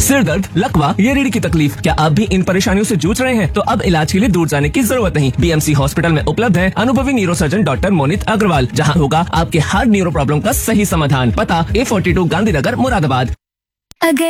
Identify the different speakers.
Speaker 1: सिर दर्द, लकवा या रीढ़ की तकलीफ, क्या आप भी इन परेशानियों से जूझ रहे हैं? तो अब इलाज के लिए दूर जाने की जरूरत नहीं। बीएमसी हॉस्पिटल में उपलब्ध है अनुभवी न्यूरोसर्जन डॉक्टर मोनित अग्रवाल, जहां होगा आपके हर न्यूरो प्रॉब्लम का सही समाधान। पता A42 गांधीनगर मुरादाबाद।
Speaker 2: अगर